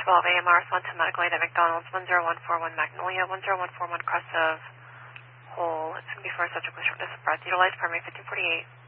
12 AMR, respond to medical aid at McDonald's, 10141 Magnolia, 10141 Crest of Hole. It's going to be for a surgical shortness of breath. Utilize primary 1548.